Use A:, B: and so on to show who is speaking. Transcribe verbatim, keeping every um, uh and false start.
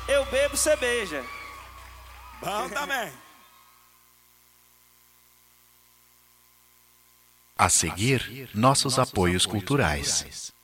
A: Eu bebo, você beija.
B: Bom também.
C: A seguir, nossos apoios culturais.